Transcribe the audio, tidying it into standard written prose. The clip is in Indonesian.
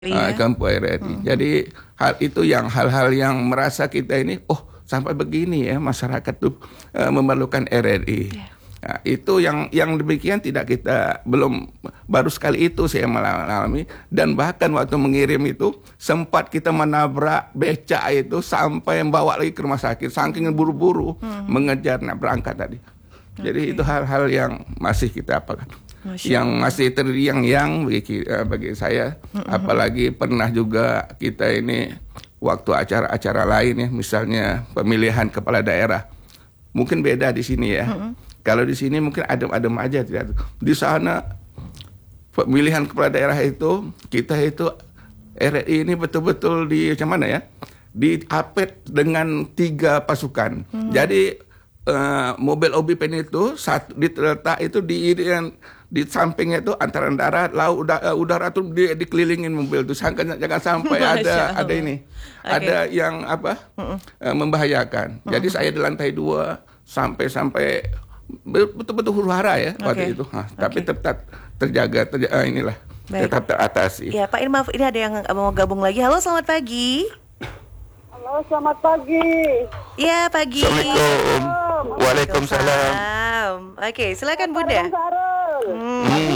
Ya. Kampung RRI. Jadi hal-hal yang merasa kita ini, sampai begini ya masyarakat tuh memerlukan RRI. Ya. Nah, itu yang demikian tidak kita belum baru sekali itu saya mengalami, dan bahkan waktu mengirim itu sempat kita menabrak becak itu sampai membawa lagi ke rumah sakit saking buru-buru mengejar berangkat tadi. Jadi itu hal-hal yang masih kita apakan. Yang masih terngiang-ngiang bagi saya, apalagi pernah juga kita ini waktu acara-acara lain ya, misalnya pemilihan kepala daerah, mungkin beda di sini ya. Kalau di sini mungkin adem-adem aja, tidak. Di sana pemilihan kepala daerah itu kita itu RRI ini betul-betul macam mana ya, diapet dengan 3 pasukan. Jadi mobil OBPN itu terletak itu di sampingnya itu antara darat, laut, udara tuh dikelilingin mobil itu. Jangan sampai ada ini, ada yang membahayakan. Jadi saya di lantai 2 sampai betul-betul huru-hara ya waktu itu. Tapi tetap terjaga, inilah. Baik. Tetap teratasi. Ya Pak, ini maaf, ini ada yang mau gabung lagi. Halo, selamat pagi. Halo, selamat pagi. Ya, pagi. Assalamualaikum. Waalaikumsalam. Oke, silakan Bunda.